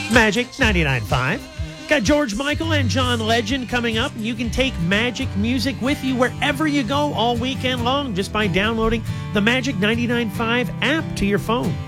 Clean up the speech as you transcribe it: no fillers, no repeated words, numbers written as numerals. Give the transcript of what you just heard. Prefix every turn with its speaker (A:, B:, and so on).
A: Magic 99.5. Got George Michael and John Legend coming up. You can take Magic music with you wherever you go all weekend long just by downloading the Magic 99.5 app to your phone.